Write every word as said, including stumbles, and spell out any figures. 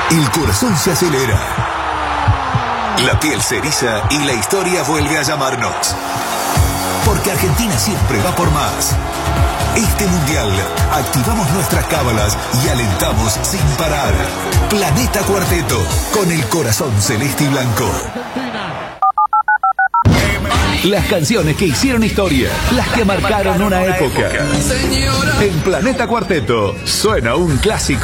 El corazón se acelera. La piel se eriza y la historia vuelve a llamarnos. Porque Argentina siempre va por más. Este mundial activamos nuestras cábalas y alentamos sin parar. Planeta Cuarteto, con el corazón celeste y blanco. Las canciones que hicieron historia, las que marcaron una época. En Planeta Cuarteto suena un clásico.